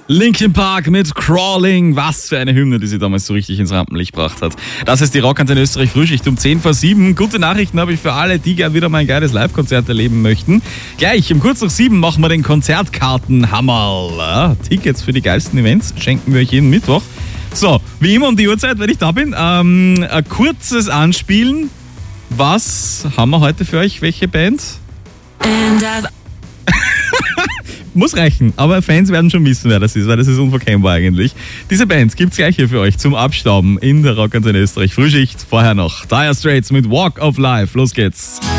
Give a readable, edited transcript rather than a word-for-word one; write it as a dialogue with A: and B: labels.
A: Linkin Park mit Crawling. Was für eine Hymne, die sie damals so richtig ins Rampenlicht gebracht hat. Das ist die Rockantenne Österreich Frühschicht um 10 vor 7. Gute Nachrichten habe ich für alle, die gerne wieder mal ein geiles Live-Konzert erleben möchten. Gleich um kurz nach 7 machen wir den Konzertkartenhammer. Tickets für die geilsten Events schenken wir euch jeden Mittwoch. So, wie immer um die Uhrzeit, wenn ich da bin, ein kurzes Anspielen. Was haben wir heute für euch? Welche Band? Muss reichen, aber Fans werden schon wissen, wer das ist, weil das ist unverkennbar eigentlich. Diese Band gibt's gleich hier für euch zum Abstauben in der Rockantenne Österreich Frühschicht. Vorher noch Dire Straits mit Walk of Life. Los geht's.